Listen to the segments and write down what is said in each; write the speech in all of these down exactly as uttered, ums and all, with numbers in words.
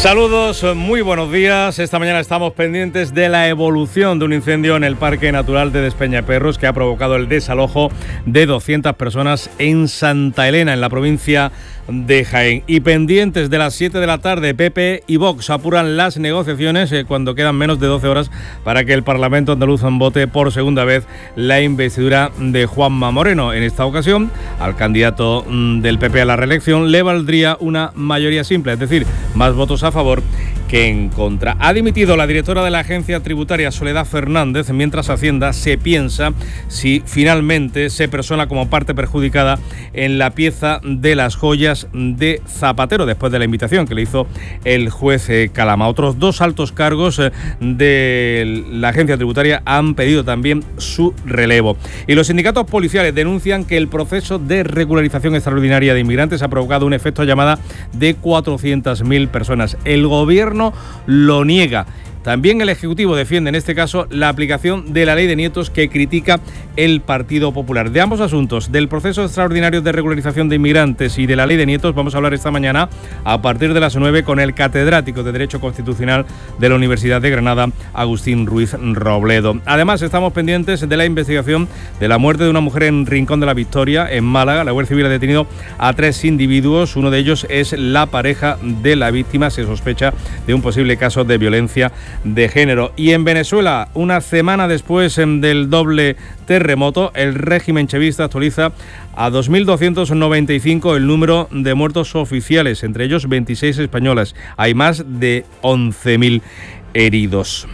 Saludos, muy buenos días. Esta mañana estamos pendientes de la evolución de un incendio en el Parque Natural de Despeñaperros que ha provocado el desalojo de doscientas personas en Santa Elena, en la provincia de Jaén. Y pendientes de las siete de la tarde, P P y Vox apuran las negociaciones eh, cuando quedan menos de doce horas para que el Parlamento andaluz vote por segunda vez la investidura de Juanma Moreno. En esta ocasión, al candidato mm, del P P a la reelección le valdría una mayoría simple, es decir, más votos a favor que en contra. Ha dimitido la directora de la Agencia Tributaria, Soledad Fernández, mientras Hacienda se piensa si finalmente se persona como parte perjudicada en la pieza de las joyas de Zapatero, después de la invitación que le hizo el juez Calama. Otros dos altos cargos de la Agencia Tributaria han pedido también su relevo. Y los sindicatos policiales denuncian que el proceso de regularización extraordinaria de inmigrantes ha provocado un efecto llamada de cuatrocientas mil personas. El gobierno lo niega. También el Ejecutivo defiende en este caso la aplicación de la Ley de Nietos que critica el Partido Popular. De ambos asuntos, del proceso extraordinario de regularización de inmigrantes y de la Ley de Nietos, vamos a hablar esta mañana a partir de las nueve con el catedrático de Derecho Constitucional de la Universidad de Granada, Agustín Ruiz Robledo. Además, estamos pendientes de la investigación de la muerte de una mujer en Rincón de la Victoria, en Málaga. La Guardia Civil ha detenido a tres individuos. Uno de ellos es la pareja de la víctima. Se sospecha de un posible caso de violencia de género. Y en Venezuela, una semana después del doble terremoto, el régimen chavista actualiza a dos mil doscientos noventa y cinco el número de muertos oficiales, entre ellos veintiséis españolas. Hay más de once mil heridos.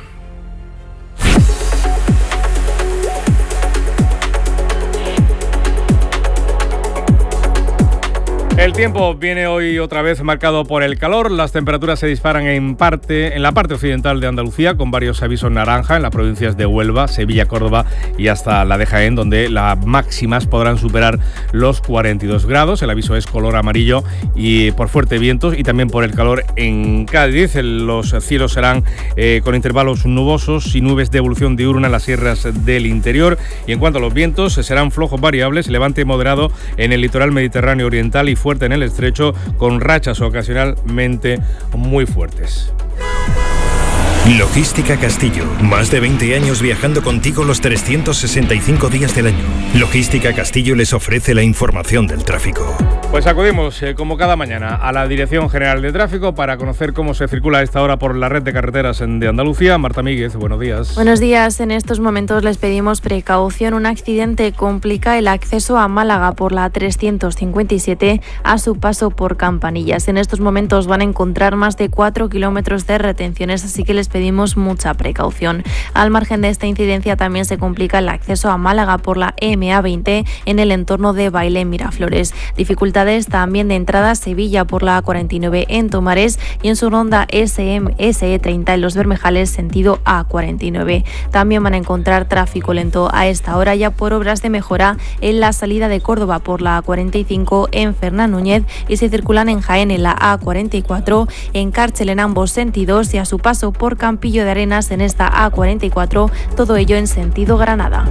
El tiempo viene hoy otra vez marcado por el calor. Las temperaturas se disparan en parte en la parte occidental de Andalucía, con varios avisos naranja en las provincias de Huelva, Sevilla, Córdoba y hasta la de Jaén, donde las máximas podrán superar los cuarenta y dos grados. El aviso es color amarillo y por fuertes vientos y también por el calor en Cádiz. Los cielos serán eh, con intervalos nubosos y nubes de evolución diurna en las sierras del interior. Y en cuanto a los vientos, serán flojos variables, levante moderado en el litoral mediterráneo oriental y fuerte en el estrecho, con rachas ocasionalmente muy fuertes. Logística Castillo. Más de veinte años viajando contigo los trescientos sesenta y cinco días del año. Logística Castillo les ofrece la información del tráfico. Pues acudimos, eh, como cada mañana, a la Dirección General de Tráfico para conocer cómo se circula a esta hora por la red de carreteras de Andalucía. Marta Míguez, buenos días. Buenos días. En estos momentos les pedimos precaución. Un accidente complica el acceso a Málaga por la trescientos cincuenta y siete a su paso por Campanillas. En estos momentos van a encontrar más de cuatro kilómetros de retenciones, así que les pedimos mucha precaución. Al margen de esta incidencia, también se complica el acceso a Málaga por la M A veinte en el entorno de Bailén Miraflores. Dificultades también de entrada a Sevilla por la A cuarenta y nueve en Tomares y en su ronda S M S E treinta en Los Bermejales, sentido A cuarenta y nueve. También van a encontrar tráfico lento a esta hora ya por obras de mejora en la salida de Córdoba por la A cuarenta y cinco en Fernán Núñez y se circulan en Jaén en la A cuarenta y cuatro, en Cárcel en ambos sentidos y a su paso por Campillo de Arenas en esta A cuarenta y cuatro, todo ello en sentido Granada.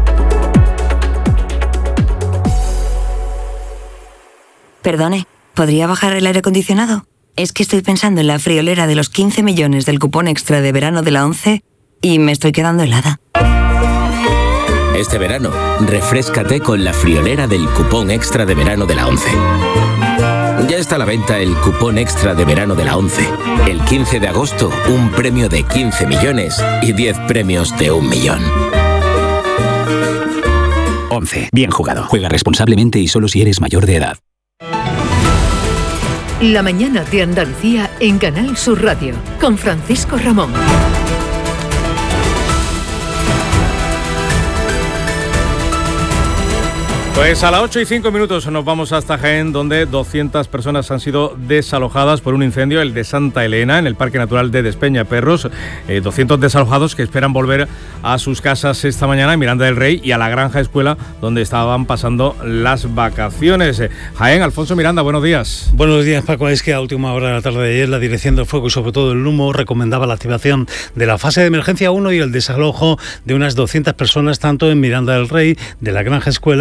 Perdone, ¿podría bajar el aire acondicionado? Es que estoy pensando en la friolera de los quince millones del cupón extra de verano de la ONCE y me estoy quedando helada. Este verano, refréscate con la friolera del cupón extra de verano de la ONCE. Ya está a la venta el cupón extra de verano de la ONCE. El quince de agosto, un premio de quince millones y diez premios de un millón. ONCE. Bien jugado. Juega responsablemente y solo si eres mayor de edad. La mañana de Andalucía en Canal Sur Radio, con Francisco Ramón. Pues a las ocho y cinco minutos nos vamos hasta Jaén, donde doscientas personas han sido desalojadas por un incendio, el de Santa Elena, en el Parque Natural de Despeñaperros. Eh, doscientos desalojados que esperan volver a sus casas esta mañana en Miranda del Rey y a la Granja Escuela, donde estaban pasando las vacaciones. Eh, Jaén, Alfonso Miranda, buenos días. Buenos días, Paco. Es que a última hora de la tarde de ayer la Dirección del Fuego y sobre todo el humo recomendaba la activación de la fase de emergencia uno y el desalojo de unas doscientas personas, tanto en Miranda del Rey, de la Granja Escuela y del Centro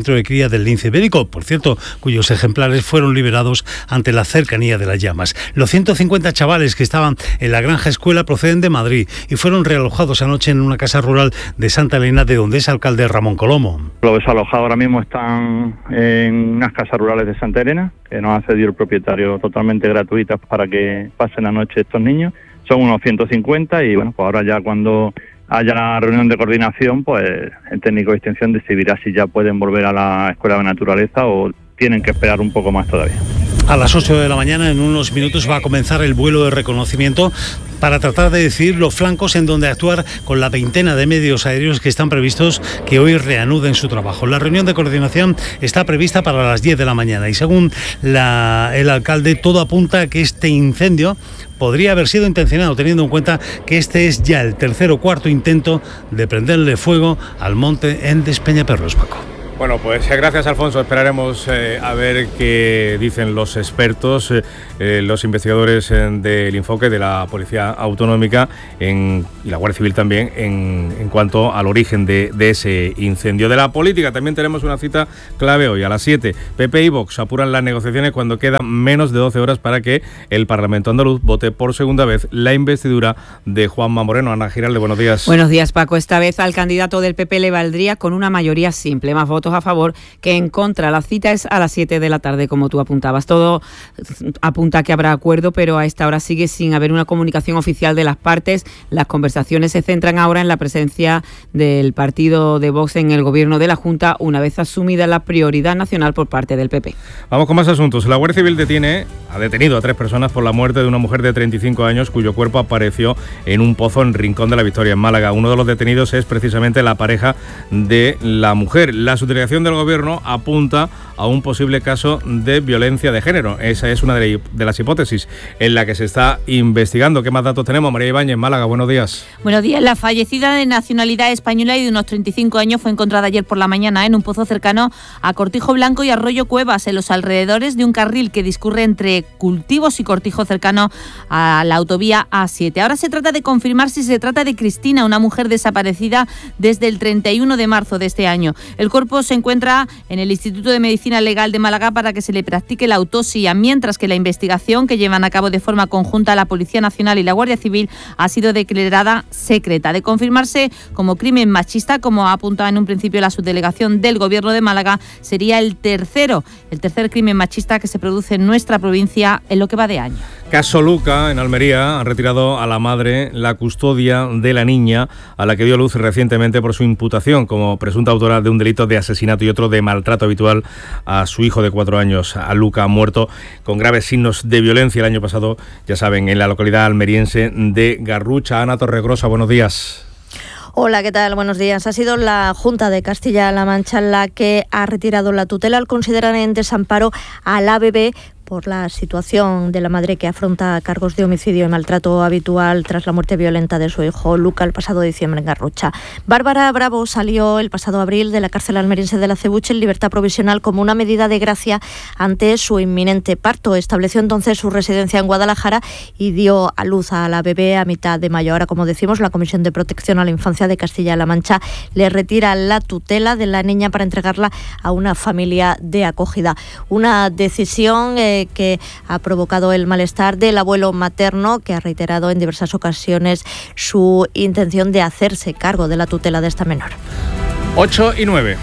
centro de cría del lince ibérico, por cierto, cuyos ejemplares fueron liberados ante la cercanía de las llamas. Los ciento cincuenta chavales que estaban en la granja escuela proceden de Madrid y fueron realojados anoche en una casa rural de Santa Elena, de donde es alcalde Ramón Colomo. Los desalojados ahora mismo están en unas casas rurales de Santa Elena, que nos ha cedido el propietario, totalmente gratuitas para que pasen la noche estos niños. Son unos ciento cincuenta y bueno, pues ahora ya cuando haya la reunión de coordinación, pues el técnico de extensión decidirá si ya pueden volver a la escuela de naturaleza o tienen que esperar un poco más todavía. A las ocho de la mañana, en unos minutos, va a comenzar el vuelo de reconocimiento para tratar de decidir los flancos en donde actuar con la veintena de medios aéreos que están previstos que hoy reanuden su trabajo. La reunión de coordinación está prevista para las diez de la mañana y según la, el alcalde, todo apunta a que este incendio podría haber sido intencionado, teniendo en cuenta que este es ya el tercer o cuarto intento de prenderle fuego al monte en Despeñaperros, Paco. Bueno, pues gracias, Alfonso. Esperaremos eh, a ver qué dicen los expertos, eh, eh, los investigadores eh, del Infoque, de la Policía Autonómica en, y la Guardia Civil también, en, en cuanto al origen de, de ese incendio. De la política también tenemos una cita clave hoy a las siete. P P y Vox apuran las negociaciones cuando quedan menos de doce horas para que el Parlamento andaluz vote por segunda vez la investidura de Juanma Moreno. Ana Giralde, buenos días. Buenos días, Paco. Esta vez al candidato del P P le valdría con una mayoría simple, más votos a favor que en contra. La cita es a las siete de la tarde, como tú apuntabas. Todo apunta a que habrá acuerdo, pero a esta hora sigue sin haber una comunicación oficial de las partes. Las conversaciones se centran ahora en la presencia del partido de Vox en el gobierno de la Junta, una vez asumida la prioridad nacional por parte del P P. Vamos con más asuntos. La Guardia Civil detiene, ha detenido a tres personas por la muerte de una mujer de treinta y cinco años cuyo cuerpo apareció en un pozo en Rincón de la Victoria, en Málaga. Uno de los detenidos es precisamente la pareja de la mujer. La subdelegación del Gobierno apunta a un posible caso de violencia de género. Esa es una de las hipótesis en la que se está investigando. ¿Qué más datos tenemos? María Ibáñez, Málaga, buenos días. Buenos días. La fallecida de nacionalidad española y de unos treinta y cinco años fue encontrada ayer por la mañana en un pozo cercano a Cortijo Blanco y Arroyo Cuevas, en los alrededores de un carril que discurre entre cultivos y Cortijo, cercano a la autovía A siete. Ahora se trata de confirmar si se trata de Cristina, una mujer desaparecida desde el treinta y uno de marzo de este año. El cuerpo se encuentra en el Instituto de Medicina Legal de Málaga para que se le practique la autopsia, mientras que la investigación que llevan a cabo de forma conjunta la Policía Nacional y la Guardia Civil ha sido declarada secreta. De confirmarse como crimen machista, como ha apuntado en un principio la subdelegación del Gobierno de Málaga, sería el tercero, el tercer crimen machista que se produce en nuestra provincia en lo que va de año. Caso Luca, en Almería, han retirado a la madre la custodia de la niña a la que dio luz recientemente por su imputación como presunta autora de un delito de asesinato y otro de maltrato habitual a su hijo de cuatro años, a Luca, muerto con graves signos de violencia el año pasado, ya saben, en la localidad almeriense de Garrucha. Ana Torregrosa, buenos días. Hola, ¿qué tal? Buenos días. Ha sido la Junta de Castilla-La Mancha la que ha retirado la tutela al considerar en desamparo a la bebé por la situación de la madre que afronta cargos de homicidio y maltrato habitual tras la muerte violenta de su hijo Luca el pasado diciembre en Garrucha. Bárbara Bravo salió el pasado abril de la cárcel almeriense de la Cebuche en libertad provisional como una medida de gracia ante su inminente parto. Estableció entonces su residencia en Guadalajara y dio a luz a la bebé a mitad de mayo. Ahora, como decimos, la Comisión de Protección a la Infancia de Castilla-La Mancha le retira la tutela de la niña para entregarla a una familia de acogida. Una decisión eh, que ha provocado el malestar del abuelo materno, que ha reiterado en diversas ocasiones su intención de hacerse cargo de la tutela de esta menor. ocho y nueve.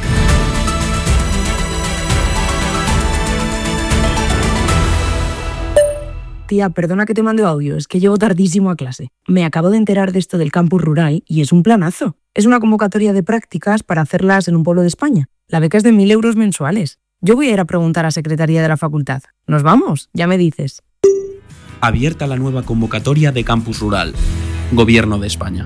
Tía, perdona que te mande audio, es que llego tardísimo a clase. Me acabo de enterar de esto del campus rural y es un planazo. Es una convocatoria de prácticas para hacerlas en un pueblo de España. La beca es de mil euros mensuales. Yo voy a ir a preguntar a Secretaría de la Facultad. ¿Nos vamos? Ya me dices. Abierta la nueva convocatoria de Campus Rural. Gobierno de España.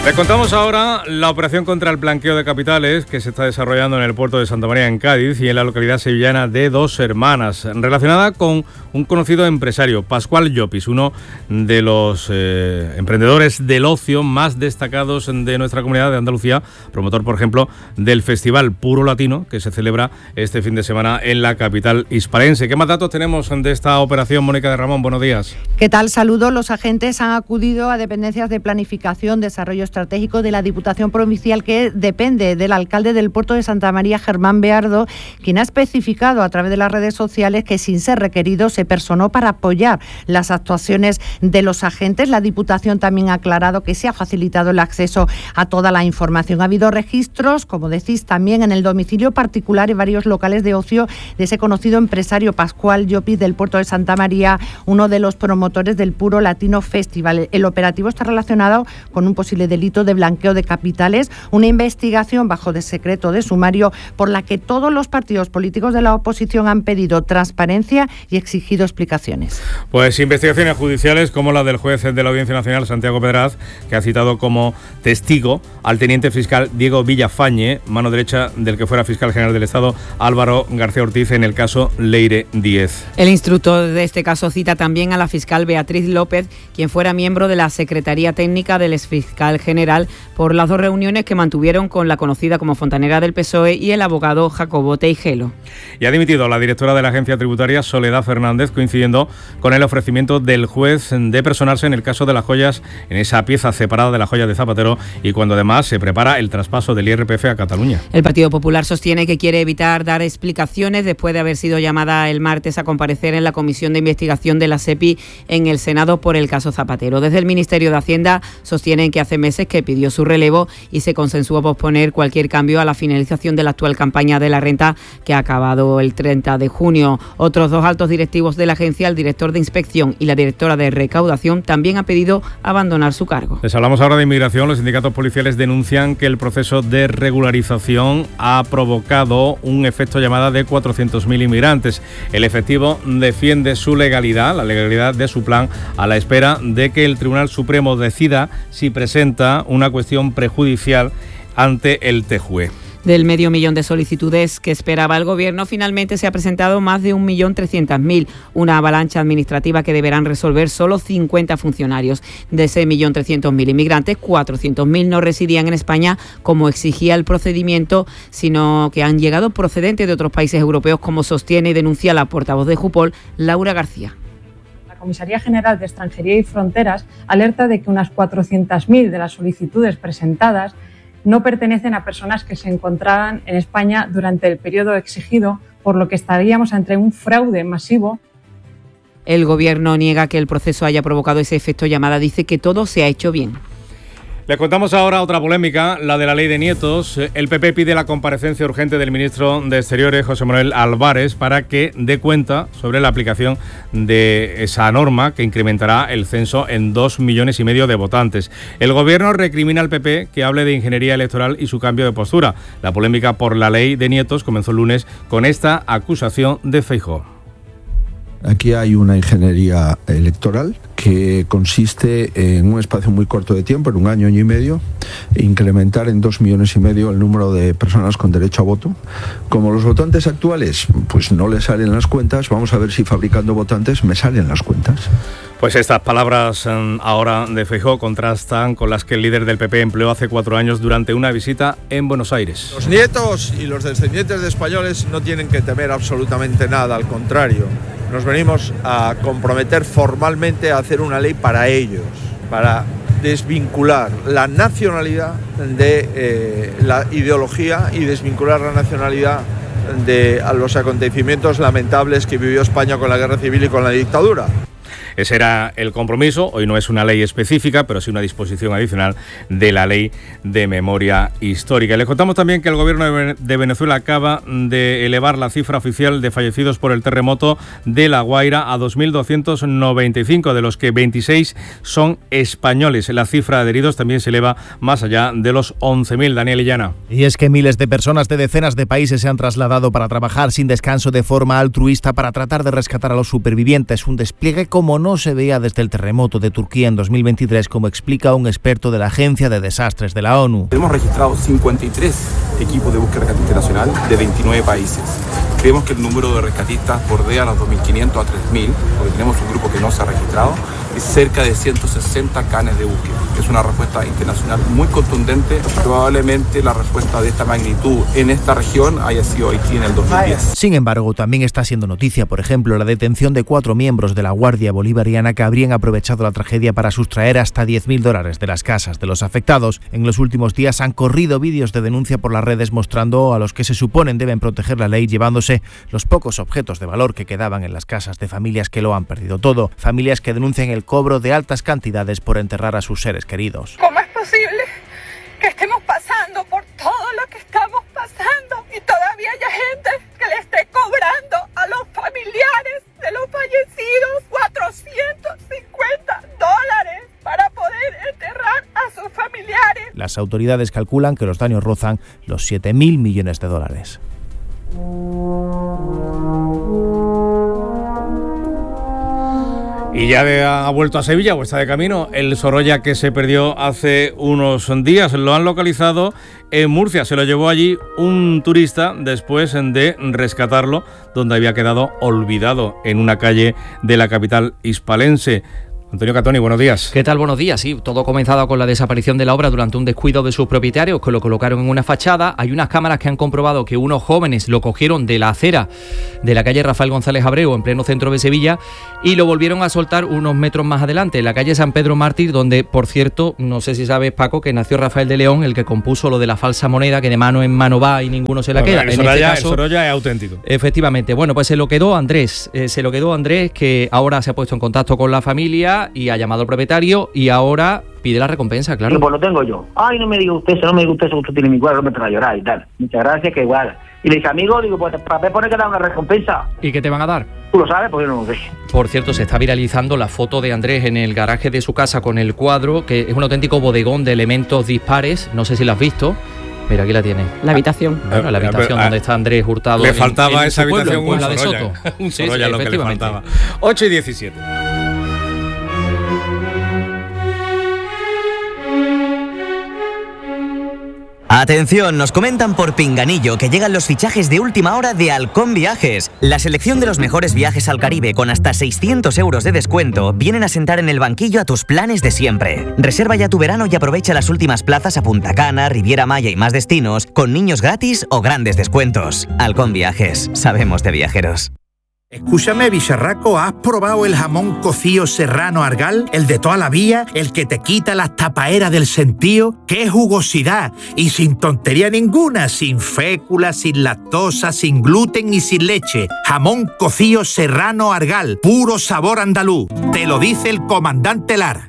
Les contamos ahora la operación contra el blanqueo de capitales que se está desarrollando en el puerto de Santa María en Cádiz y en la localidad sevillana de Dos Hermanas, relacionada con un conocido empresario, Pascual Llopis, uno de los eh, emprendedores del ocio más destacados de nuestra comunidad de Andalucía, promotor, por ejemplo, del Festival Puro Latino que se celebra este fin de semana en la capital hispalense. ¿Qué más datos tenemos de esta operación, Mónica de Ramón? Buenos días. ¿Qué tal? Saludos. Los agentes han acudido a dependencias de planificación, desarrollo estratégico de la Diputación Provincial, que depende del alcalde del puerto de Santa María, Germán Beardo, quien ha especificado a través de las redes sociales que, sin ser requerido, se personó para apoyar las actuaciones de los agentes. La Diputación también ha aclarado que se ha facilitado el acceso a toda la información. Ha habido registros, como decís, también en el domicilio particular y varios locales de ocio de ese conocido empresario Pascual Llopis del puerto de Santa María, uno de los promotores del Puro Latino Festival. El operativo está relacionado con un posible delito de blanqueo de capitales, una investigación bajo de secreto de sumario por la que todos los partidos políticos de la oposición han pedido transparencia y exigido explicaciones. Pues investigaciones judiciales como la del juez de la Audiencia Nacional, Santiago Pedraz, que ha citado como testigo al teniente fiscal Diego Villafañe, mano derecha del que fuera fiscal general del Estado Álvaro García Ortiz en el caso Leire Díez. El instructor de este caso cita también a la fiscal Beatriz López, quien fuera miembro de la Secretaría Técnica del exfiscal general, por las dos reuniones que mantuvieron con la conocida como fontanera del P S O E y el abogado Jacobo Teijelo. Y ha dimitido la directora de la agencia tributaria, Soledad Fernández, coincidiendo con el ofrecimiento del juez de personarse en el caso de las joyas, en esa pieza separada de las joyas de Zapatero, y cuando además se prepara el traspaso del I R P F a Cataluña. El Partido Popular sostiene que quiere evitar dar explicaciones después de haber sido llamada el martes a comparecer en la comisión de investigación de la SEPI en el Senado por el caso Zapatero. Desde el Ministerio de Hacienda sostienen que hace meses que pidió su relevo y se consensuó posponer cualquier cambio a la finalización de la actual campaña de la renta, que ha acabado el treinta de junio. Otros dos altos directivos de la agencia, el director de inspección y la directora de recaudación, también han pedido abandonar su cargo. Les hablamos ahora de inmigración. Los sindicatos policiales denuncian que el proceso de regularización ha provocado un efecto llamada de cuatrocientos mil inmigrantes. El efectivo defiende su legalidad, la legalidad de su plan, a la espera de que el Tribunal Supremo decida si presenta una cuestión prejudicial ante el T J U E. Del medio millón de solicitudes que esperaba el Gobierno, finalmente se ha presentado más de un millón trescientas mil, una avalancha administrativa que deberán resolver solo cincuenta funcionarios. De ese millón trescientos mil inmigrantes, cuatrocientos mil no residían en España como exigía el procedimiento, sino que han llegado procedentes de otros países europeos, como sostiene y denuncia la portavoz de Jupol, Laura García. La Comisaría General de Extranjería y Fronteras alerta de que unas cuatrocientas mil de las solicitudes presentadas no pertenecen a personas que se encontraban en España durante el periodo exigido, por lo que estaríamos ante un fraude masivo. El Gobierno niega que el proceso haya provocado ese efecto llamada, dice que todo se ha hecho bien. Les contamos ahora otra polémica, la de la ley de nietos. El P P pide la comparecencia urgente del ministro de Exteriores, José Manuel Álvarez, para que dé cuenta sobre la aplicación de esa norma que incrementará el censo en dos millones y medio de votantes. El Gobierno recrimina al P P que hable de ingeniería electoral y su cambio de postura. La polémica por la ley de nietos comenzó el lunes con esta acusación de Feijóo. Aquí hay una ingeniería electoral que consiste en un espacio muy corto de tiempo, en un año, año y medio, incrementar en dos millones y medio el número de personas con derecho a voto. Como los votantes actuales pues no les salen las cuentas, vamos a ver si fabricando votantes me salen las cuentas. Pues estas palabras ahora de Feijóo contrastan con las que el líder del P P empleó hace cuatro años durante una visita en Buenos Aires. Los nietos y los descendientes de españoles no tienen que temer absolutamente nada, al contrario. Nos venimos a comprometer formalmente a hacer una ley para ellos, para desvincular la nacionalidad de eh, la ideología y desvincular la nacionalidad de a los acontecimientos lamentables que vivió España con la guerra civil y con la dictadura. Ese era el compromiso. Hoy no es una ley específica, pero sí una disposición adicional de la Ley de Memoria Histórica. Y les contamos también que el Gobierno de Venezuela acaba de elevar la cifra oficial de fallecidos por el terremoto de La Guaira a dos mil doscientos noventa y cinco, de los que veintiséis son españoles. La cifra de heridos también se eleva más allá de los once mil. Daniel Illana. Y es que miles de personas de decenas de países se han trasladado para trabajar sin descanso de forma altruista para tratar de rescatar a los supervivientes. Un despliegue como no se veía desde el terremoto de Turquía en dos mil veintitrés, como explica un experto de la Agencia de Desastres de la ONU. Hemos registrado cincuenta y tres equipos de búsqueda rescate internacional de veintinueve países. Creemos que el número de rescatistas bordea los dos mil quinientos a tres mil, porque tenemos un grupo que no se ha registrado, y cerca de ciento sesenta canes de búsqueda. Es una respuesta internacional muy contundente. Probablemente la respuesta de esta magnitud en esta región haya sido Haití en el dos mil diez. Sin embargo, también está siendo noticia, por ejemplo, la detención de cuatro miembros de la Guardia Bolivariana que habrían aprovechado la tragedia para sustraer hasta diez mil dólares de las casas de los afectados. En los últimos días han corrido vídeos de denuncia por las redes mostrando a los que se suponen deben proteger la ley llevándose los pocos objetos de valor que quedaban en las casas de familias que lo han perdido todo. Familias que denuncian el cobro de altas cantidades por enterrar a sus seres queridos. ¿Cómo es posible que estemos pasando por todo lo que estamos pasando y todavía haya gente que le esté cobrando a los familiares de los fallecidos cuatrocientos cincuenta dólares para poder enterrar a sus familiares? Las autoridades calculan que los daños rozan los siete mil millones de dólares. Y ya de, ha vuelto a Sevilla o está de camino el Sorolla que se perdió hace unos días. Lo han localizado en Murcia. Se lo llevó allí un turista después de rescatarlo, donde había quedado olvidado en una calle de la capital hispalense. Antonio Catoni, buenos días. ¿Qué tal? Buenos días. Sí, todo comenzado con la desaparición de la obra durante un descuido de sus propietarios que lo colocaron en una fachada. Hay unas cámaras que han comprobado que unos jóvenes lo cogieron de la acera de la calle Rafael González Abreu en pleno centro de Sevilla y lo volvieron a soltar unos metros más adelante, en la calle San Pedro Mártir, donde, por cierto, no sé si sabes, Paco, que nació Rafael de León, el que compuso lo de la falsa moneda, que de mano en mano va y ninguno se la bueno, queda. El en Sorolla, este caso, el Sorolla es auténtico. Efectivamente. Bueno, pues se lo quedó Andrés. Eh, se lo quedó Andrés, que ahora se ha puesto en contacto con la familia y ha llamado al propietario y ahora pide la recompensa, claro. Y pues lo tengo yo. Ay, no me diga usted eso, no me diga usted eso, usted tiene mi cuadro, no me trae a llorar y tal. Muchas gracias, que igual. Y le dice, amigo, digo, pues para pone que da una recompensa. ¿Y qué te van a dar? Tú lo sabes, porque yo no lo sé. Por cierto, se está viralizando la foto de Andrés en el garaje de su casa con el cuadro, que es un auténtico bodegón de elementos dispares. No sé si lo has visto. Mira, aquí la tiene. La habitación. Bueno, la habitación donde está Andrés Hurtado. Le faltaba en, en esa habitación pueblo, un Sorolla. de Soto. Un Sí, Sorolla sí, lo que le faltaba. ocho y diecisiete. Atención, nos comentan por Pinganillo que llegan los fichajes de última hora de Halcón Viajes. La selección de los mejores viajes al Caribe con hasta seiscientos euros de descuento vienen a sentar en el banquillo a tus planes de siempre. Reserva ya tu verano y aprovecha las últimas plazas a Punta Cana, Riviera Maya y más destinos con niños gratis o grandes descuentos. Halcón Viajes, sabemos de viajeros. Escúchame, bicharraco, ¿has probado el jamón cocido serrano Argal? El de toda la vida, el que te quita las tapaeras del sentío. ¡Qué jugosidad! Y sin tontería ninguna, sin fécula, sin lactosa, sin gluten y sin leche. Jamón cocido serrano Argal, puro sabor andaluz. Te lo dice el comandante Lara.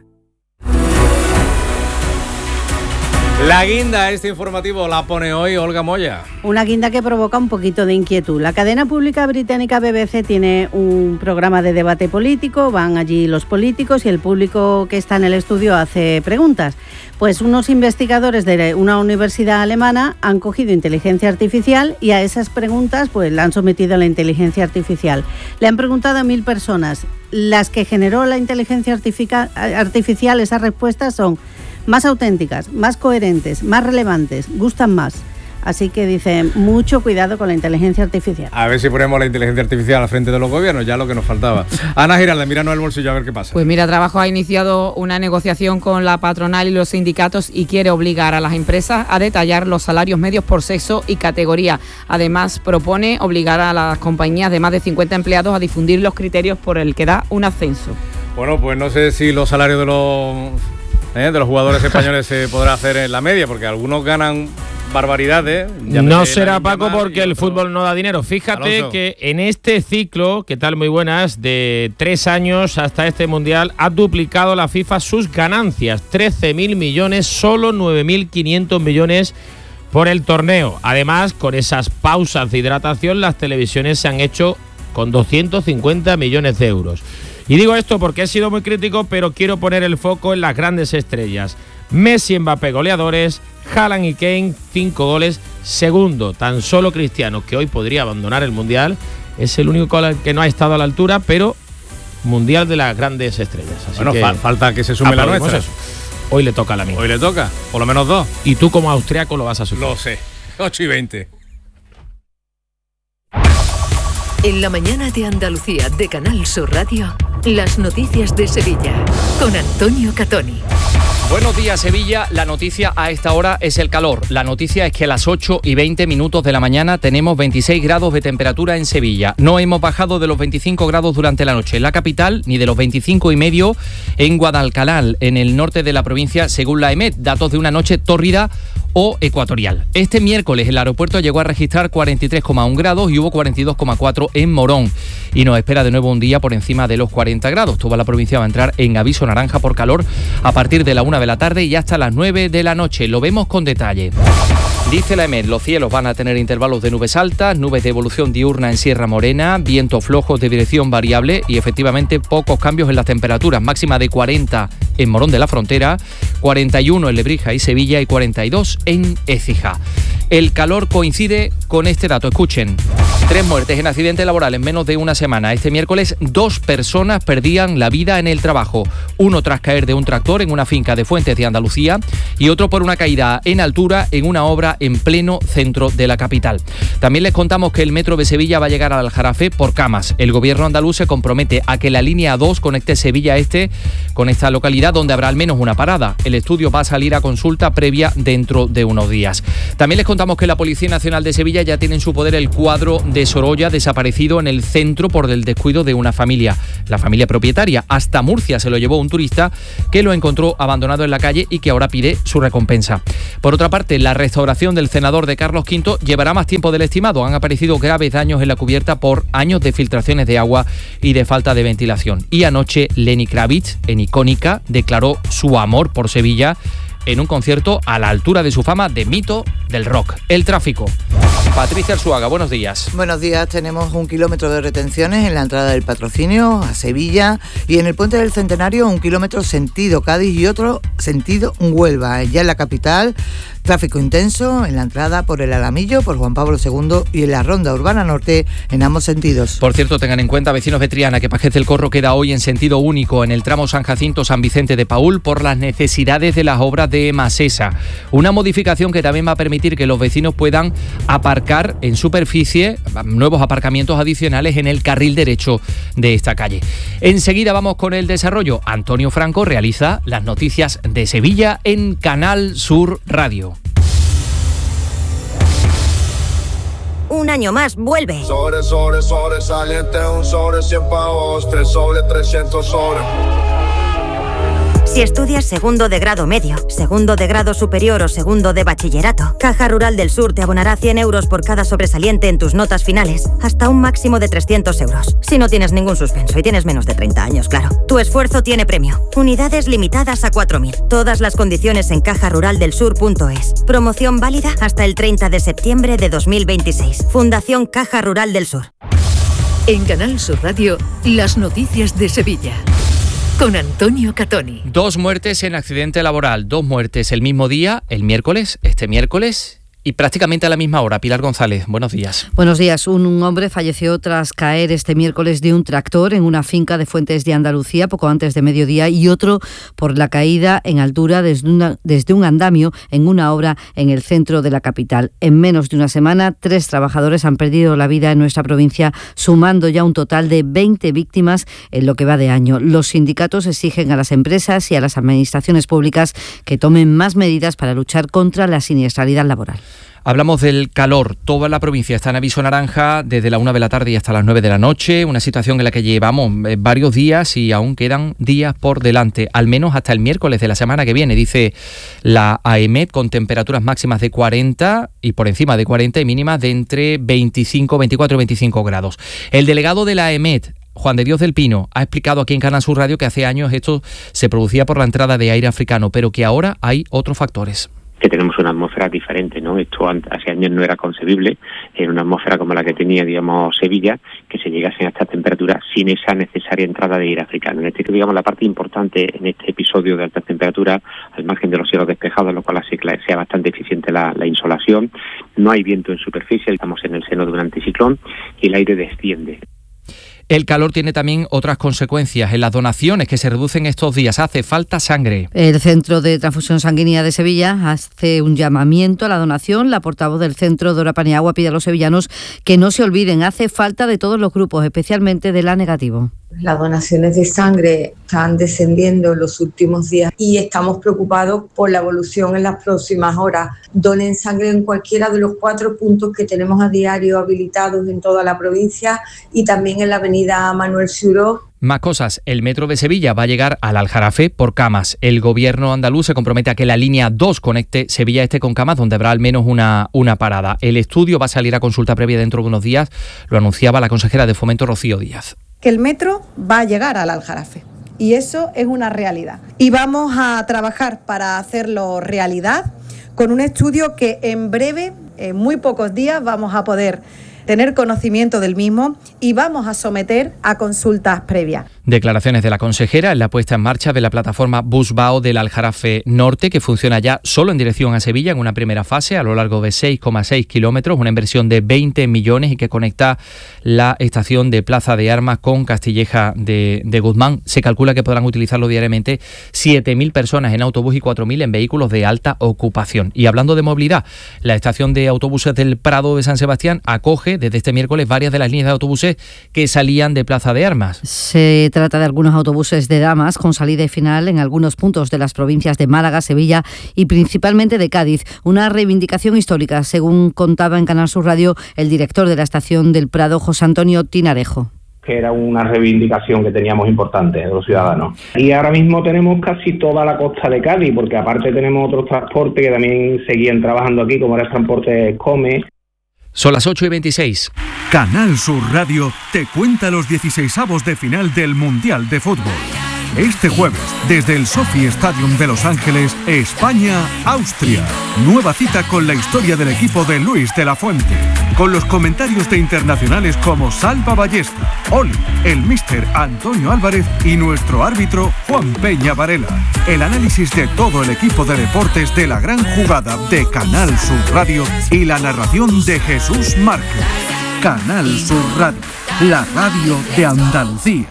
La guinda, este informativo, la pone hoy Olga Moya. Una guinda que provoca un poquito de inquietud. La cadena pública británica B B C tiene un programa de debate político, van allí los políticos y el público que está en el estudio hace preguntas. Pues unos investigadores de una universidad alemana han cogido inteligencia artificial y a esas preguntas pues la han sometido a la inteligencia artificial. Le han preguntado a mil personas. Las que generó la inteligencia artificial, esas respuestas son más auténticas, más coherentes, más relevantes, gustan más. Así que dicen, mucho cuidado con la inteligencia artificial. A ver si ponemos la inteligencia artificial al frente de los gobiernos, ya lo que nos faltaba. Ana Giralde, míranos el bolsillo a ver qué pasa. Pues mira, Trabajo ha iniciado una negociación con la patronal y los sindicatos y quiere obligar a las empresas a detallar los salarios medios por sexo y categoría. Además, propone obligar a las compañías de más de cincuenta empleados a difundir los criterios por el que da un ascenso. Bueno, pues no sé si los salarios de los... ¿Eh? de los jugadores españoles se podrá hacer en la media, porque algunos ganan barbaridades. No será, Paco, porque el fútbol no da dinero. Fíjate Alonso. Que en este ciclo, ¿qué tal? Muy buenas, de tres años hasta este Mundial, ha duplicado la FIFA sus ganancias. trece mil millones, solo nueve mil quinientos millones por el torneo. Además, con esas pausas de hidratación, las televisiones se han hecho con doscientos cincuenta millones de euros. Y digo esto porque he sido muy crítico, pero quiero poner el foco en las grandes estrellas. Messi y Mbappé goleadores, Haaland y Kane cinco goles. Segundo, tan solo Cristiano, que hoy podría abandonar el Mundial, es el único que no ha estado a la altura, pero Mundial de las Grandes Estrellas. Así bueno, que fa falta que se sume la nuestra. Eso. Hoy le toca a la mía. Hoy le toca, por lo menos dos. Y tú como austriaco lo vas a sufrir. Lo sé. ocho y veinte. En la mañana de Andalucía de Canal Sur Radio, las noticias de Sevilla con Antonio Catoni. Buenos días, Sevilla. La noticia a esta hora es el calor. La noticia es que a las ocho y veinte minutos de la mañana tenemos veintiséis grados de temperatura en Sevilla. No hemos bajado de los veinticinco grados durante la noche en la capital, ni de los veinticinco y medio en Guadalcanal, en el norte de la provincia, según la EMET, datos de una noche tórrida o ecuatorial. Este miércoles el aeropuerto llegó a registrar cuarenta y tres coma uno grados y hubo cuarenta y dos coma cuatro en Morón. Y nos espera de nuevo un día por encima de los cuarenta grados. Toda la provincia va a entrar en aviso naranja por calor a partir de la una de la tarde y hasta las nueve de la noche. Lo vemos con detalle. Dice la EMET, los cielos van a tener intervalos de nubes altas, nubes de evolución diurna en Sierra Morena, vientos flojos de dirección variable y efectivamente pocos cambios en las temperaturas, máxima de cuarenta en Morón de la Frontera, cuarenta y uno en Lebrija y Sevilla y cuarenta y dos en Écija. El calor coincide con este dato, escuchen. Tres muertes en accidentes laborales en menos de una semana. Este miércoles dos personas perdían la vida en el trabajo. Uno tras caer de un tractor en una finca de Fuentes de Andalucía y otro por una caída en altura en una obra en pleno centro de la capital. También les contamos que el metro de Sevilla va a llegar al Aljarafe por camas. El gobierno andaluz se compromete a que la línea dos conecte Sevilla Este con esta localidad donde habrá al menos una parada. El estudio va a salir a consulta previa dentro de unos días. También les contamos que la Policía Nacional de Sevilla ya tiene en su poder el cuadro de Sorolla desaparecido en el centro por el descuido de una familia, la familia propietaria. Hasta Murcia se lo llevó un turista que lo encontró abandonado en la calle y que ahora pide su recompensa. Por otra parte, la restauración del cenador de Carlos quinto llevará más tiempo del estimado. Han aparecido graves daños en la cubierta por años de filtraciones de agua y de falta de ventilación. Y anoche Lenny Kravitz, en Icónica, declaró su amor por Sevilla en un concierto a la altura de su fama de mito del rock. El tráfico. Patricia Arzuaga, buenos días. Buenos días, tenemos un kilómetro de retenciones en la entrada del Patrocinio a Sevilla y en el Puente del Centenario un kilómetro sentido Cádiz y otro sentido Huelva. Ya en la capital, tráfico intenso en la entrada por el Alamillo, por Juan Pablo segundo y en la Ronda Urbana Norte en ambos sentidos. Por cierto, tengan en cuenta, vecinos de Triana, que Pajez del Corro queda hoy en sentido único en el tramo San Jacinto-San Vicente de Paúl por las necesidades de las obras de Masesa. Una modificación que también va a permitir que los vecinos puedan aparcar en superficie, nuevos aparcamientos adicionales en el carril derecho de esta calle. Enseguida vamos con el desarrollo. Antonio Franco realiza las noticias de Sevilla en Canal Sur Radio. Un año más, vuelve. Sobre, sobre, sobresaliente, un sobre cien pavos, tres sobre trescientos sobre. Si estudias segundo de grado medio, segundo de grado superior o segundo de bachillerato, Caja Rural del Sur te abonará cien euros por cada sobresaliente en tus notas finales, hasta un máximo de trescientos euros. Si no tienes ningún suspenso y tienes menos de treinta años, claro. Tu esfuerzo tiene premio. Unidades limitadas a cuatro mil. Todas las condiciones en caja rural del sur punto es. Promoción válida hasta el treinta de septiembre de dos mil veintiséis. Fundación Caja Rural del Sur. En Canal Sur Radio, las noticias de Sevilla. Con Antonio Catoni. Dos muertes en accidente laboral, dos muertes el mismo día, el miércoles, este miércoles, y prácticamente a la misma hora. Pilar González, buenos días. Buenos días. Un, un hombre falleció tras caer este miércoles de un tractor en una finca de Fuentes de Andalucía, poco antes de mediodía, y otro por la caída en altura desde, una, desde un andamio en una obra en el centro de la capital. En menos de una semana, tres trabajadores han perdido la vida en nuestra provincia, sumando ya un total de veinte víctimas en lo que va de año. Los sindicatos exigen a las empresas y a las administraciones públicas que tomen más medidas para luchar contra la siniestralidad laboral. Hablamos del calor. Toda la provincia está en aviso naranja desde la una de la tarde y hasta las nueve de la noche. Una situación en la que llevamos varios días y aún quedan días por delante, al menos hasta el miércoles de la semana que viene, dice la AEMET, con temperaturas máximas de cuarenta y por encima de cuarenta y mínimas de entre veinticinco, veinticuatro y veinticinco grados. El delegado de la AEMET, Juan de Dios del Pino, ha explicado aquí en Canal Sur Radio que hace años esto se producía por la entrada de aire africano, pero que ahora hay otros factores. Que tenemos una atmósfera diferente, ¿no? Esto hace años no era concebible, en una atmósfera como la que tenía, digamos, Sevilla, que se llegasen a estas temperaturas sin esa necesaria entrada de aire africano. En este, digamos, la parte importante en este episodio de altas temperaturas, al margen de los cielos despejados, lo cual hace que sea bastante eficiente la, la insolación, no hay viento en superficie, estamos en el seno de un anticiclón y el aire desciende. El calor tiene también otras consecuencias en las donaciones que se reducen estos días. Hace falta sangre. El Centro de Transfusión Sanguínea de Sevilla hace un llamamiento a la donación. La portavoz del centro, Dora Paniagua, pide a los sevillanos que no se olviden. Hace falta de todos los grupos, especialmente de la negativo. Las donaciones de sangre están descendiendo en los últimos días y estamos preocupados por la evolución en las próximas horas. Donen sangre en cualquiera de los cuatro puntos que tenemos a diario habilitados en toda la provincia y también en la avenida Manuel Siuró. Más cosas. El metro de Sevilla va a llegar al Aljarafe por Camas. El gobierno andaluz se compromete a que la línea dos conecte Sevilla Este con Camas, donde habrá al menos una, una parada. El estudio va a salir a consulta previa dentro de unos días, lo anunciaba la consejera de Fomento, Rocío Díaz. Que el metro va a llegar al Aljarafe y eso es una realidad. Y vamos a trabajar para hacerlo realidad con un estudio que en breve, en muy pocos días, vamos a poder tener conocimiento del mismo y vamos a someter a consultas previas. Declaraciones de la consejera en la puesta en marcha de la plataforma Busbao del Aljarafe Norte, que funciona ya solo en dirección a Sevilla en una primera fase a lo largo de seis coma seis kilómetros, una inversión de veinte millones y que conecta la estación de Plaza de Armas con Castilleja de, de Guzmán. Se calcula que podrán utilizarlo diariamente siete mil personas en autobús y cuatro mil en vehículos de alta ocupación. Y hablando de movilidad, la estación de autobuses del Prado de San Sebastián acoge desde este miércoles varias de las líneas de autobuses que salían de Plaza de Armas. Se trata de algunos autobuses de damas con salida y final en algunos puntos de las provincias de Málaga, Sevilla y principalmente de Cádiz. Una reivindicación histórica, según contaba en Canal Sur Radio el director de la estación del Prado, José Antonio Tinarejo. Que era una reivindicación que teníamos importante de los ciudadanos. Y ahora mismo tenemos casi toda la costa de Cádiz, porque aparte tenemos otros transportes que también seguían trabajando aquí, como era el transporte Come. Son las ocho y veintiséis. Canal Sur Radio te cuenta los dieciseisavos de final del Mundial de Fútbol. Este jueves, desde el Sophie Stadium de Los Ángeles, España-Austria. Nueva cita con la historia del equipo de Luis de la Fuente. Con los comentarios de internacionales como Salva Ballesta, Oli, el míster Antonio Álvarez y nuestro árbitro Juan Peña Varela. El análisis de todo el equipo de deportes de la gran jugada de Canal Sur Radio y la narración de Jesús Márquez. Canal Sur Radio, la radio de Andalucía.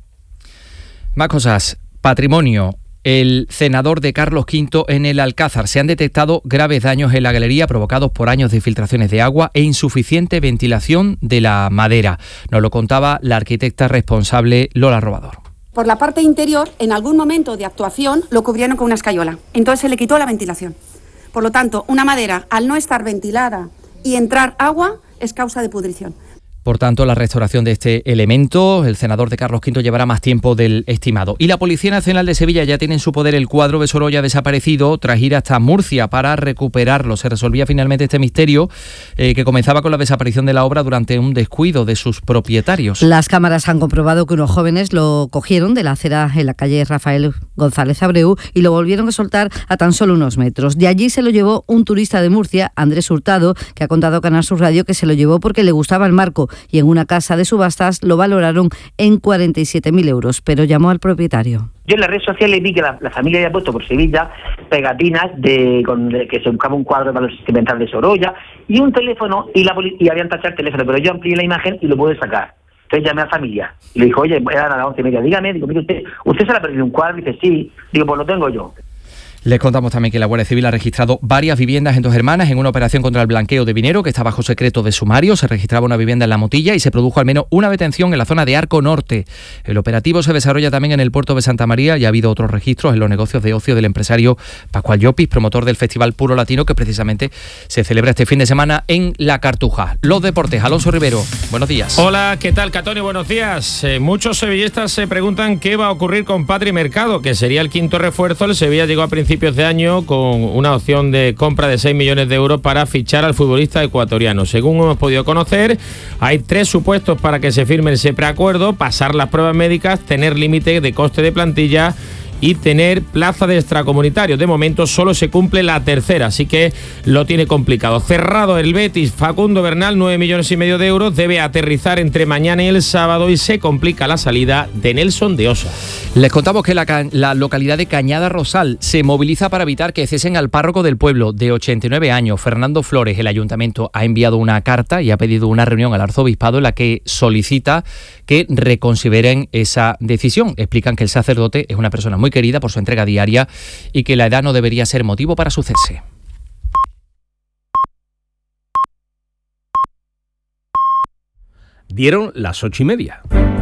Más cosas. Patrimonio. El cenador de Carlos quinto en el Alcázar. Se han detectado graves daños en la galería provocados por años de filtraciones de agua e insuficiente ventilación de la madera. Nos lo contaba la arquitecta responsable Lola Robador. Por la parte interior, en algún momento de actuación, lo cubrieron con una escayola. Entonces se le quitó la ventilación. Por lo tanto, una madera, al no estar ventilada y entrar agua, es causa de pudrición. Por tanto, la restauración de este elemento, el cenador de Carlos quinto llevará más tiempo del estimado. Y la Policía Nacional de Sevilla ya tiene en su poder el cuadro de Sorolla desaparecido tras ir hasta Murcia para recuperarlo. Se resolvía finalmente este misterio eh, que comenzaba con la desaparición de la obra durante un descuido de sus propietarios. Las cámaras han comprobado que unos jóvenes lo cogieron de la acera en la calle Rafael González Abreu y lo volvieron a soltar a tan solo unos metros. De allí se lo llevó un turista de Murcia, Andrés Hurtado, que ha contado a Canal Sur Radio que se lo llevó porque le gustaba el marco y en una casa de subastas lo valoraron en cuarenta y siete mil euros, pero llamó al propietario. Yo en las redes sociales vi que la, la familia había puesto por Sevilla pegatinas de, con, de que se buscaba un cuadro de valor sentimental de Sorolla y un teléfono y, la, y habían tachado el teléfono, pero yo amplié la imagen y lo pude sacar. Entonces llamé a la familia y le dijo, oye, eran a las once y media, dígame, digo, mire usted, ¿usted se le ha perdido un cuadro? Y dice, sí, digo, pues lo tengo yo. Les contamos también que la Guardia Civil ha registrado varias viviendas en Dos Hermanas en una operación contra el blanqueo de dinero que está bajo secreto de sumario. Se registraba una vivienda en La Motilla y se produjo al menos una detención en la zona de Arco Norte. El operativo se desarrolla también en el puerto de Santa María y ha habido otros registros en los negocios de ocio del empresario Pascual Llopis, promotor del Festival Puro Latino que precisamente se celebra este fin de semana en La Cartuja. Los deportes, Alonso Rivero, buenos días. Hola, ¿qué tal, Catonio? Buenos días. Eh, muchos sevillistas se preguntan qué va a ocurrir con Patri Mercado, que sería el quinto refuerzo. El Sevilla llegó a principios de año con con una opción de compra de seis millones de euros para fichar al futbolista ecuatoriano. Según hemos podido conocer, hay tres supuestos para que se firme ese preacuerdo: pasar las pruebas médicas, tener límite de coste de plantilla y tener plaza de extracomunitario. De momento solo se cumple la tercera, así que lo tiene complicado. Cerrado el Betis, Facundo Bernal, nueve millones y medio de euros, debe aterrizar entre mañana y el sábado y se complica la salida de Nelson de Osa. Les contamos que la, la localidad de Cañada Rosal se moviliza para evitar que cesen al párroco del pueblo de ochenta y nueve años, Fernando Flores. El ayuntamiento ha enviado una carta y ha pedido una reunión al arzobispado en la que solicita que reconsideren esa decisión. Explican que el sacerdote es una persona muy querida por su entrega diaria y que la edad no debería ser motivo para su cese. Dieron las ocho y media.